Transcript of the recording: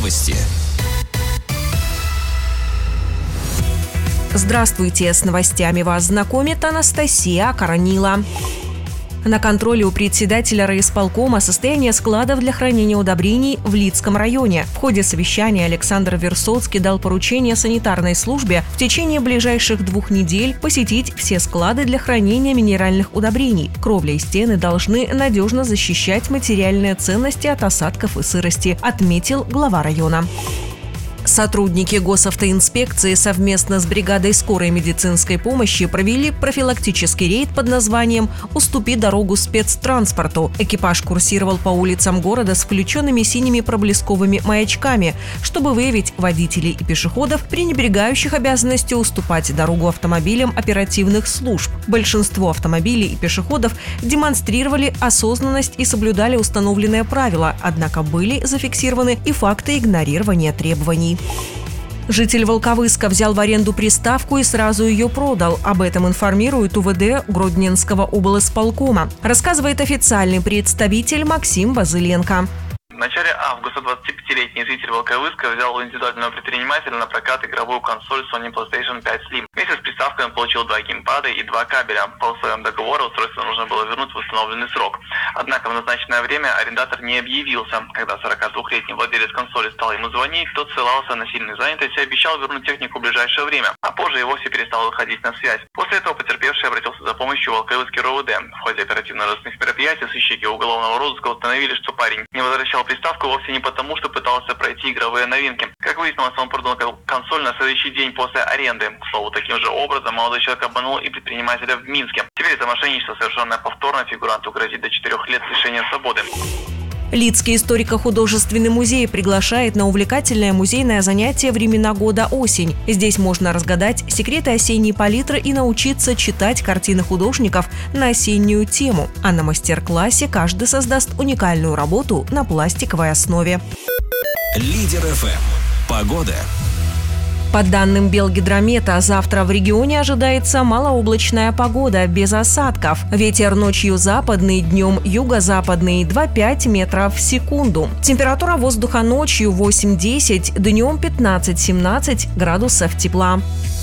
Новости. Здравствуйте, с новостями вас знакомит Анастасия Коронила. На контроле у председателя райисполкома состояние складов для хранения удобрений в Лидском районе. В ходе совещания Александр Версоцкий дал поручение санитарной службе в течение ближайших 2 недель посетить все склады для хранения минеральных удобрений. Кровля и стены должны надежно защищать материальные ценности от осадков и сырости, отметил глава района. Сотрудники госавтоинспекции совместно с бригадой скорой медицинской помощи провели профилактический рейд под названием «Уступи дорогу спецтранспорту». Экипаж курсировал по улицам города с включенными синими проблесковыми маячками, чтобы выявить водителей и пешеходов, пренебрегающих обязанностью уступать дорогу автомобилям оперативных служб. Большинство автомобилей и пешеходов демонстрировали осознанность и соблюдали установленные правила, однако были зафиксированы и факты игнорирования требований. Житель Волковыска взял в аренду приставку и сразу ее продал. Об этом информирует УВД Гродненского облисполкома. Рассказывает официальный представитель Максим Базыленко. В начале августа 25-летний житель Волковыска взял у индивидуального предпринимателя на прокат игровую консоль Sony PlayStation 5 Slim. Вместе с приставкой он получил 2 геймпада и 2 кабеля. По условиям договора устройство нужно было вернуть в установленный срок. Однако в назначенное время арендатор не объявился. Когда 42-летний владелец консоли стал ему звонить, тот ссылался на сильную занятость и обещал вернуть технику в ближайшее время, а позже и вовсе перестал выходить на связь. После этого потерпевший обратился за помощью в Волковыский РОВД. В ходе оперативно-розыскных мероприятий сыщики уголовного розыска установили, что парень не возвращал приставку вовсе не потому, что пытался пройти игровые новинки. Как выяснилось, он продал консоль на следующий день после аренды. К слову, таким же образом молодой человек обманул и предпринимателя в Минске. Теперь за мошенничество, совершенное повторно, фигуранту грозит до 4 лет лишения свободы. Лидский историко-художественный музей приглашает на увлекательное музейное занятие «Времена года осень». Здесь можно разгадать секреты осенней палитры и научиться читать картины художников на осеннюю тему. А на мастер-классе каждый создаст уникальную работу на пластиковой основе. Лидер ФМ. Погода. По данным Белгидромета, завтра в регионе ожидается малооблачная погода без осадков. Ветер ночью западный, днем юго-западный 2-5 метров в секунду. Температура воздуха ночью 8-10, днем 15-17 градусов тепла.